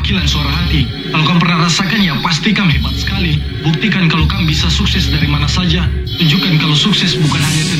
perwakilan suara hati. Kalau kamu pernah rasakan ya pasti kamu hebat sekali. Buktikan kalau kamu bisa sukses dari mana saja. Tunjukkan kalau sukses bukan hanya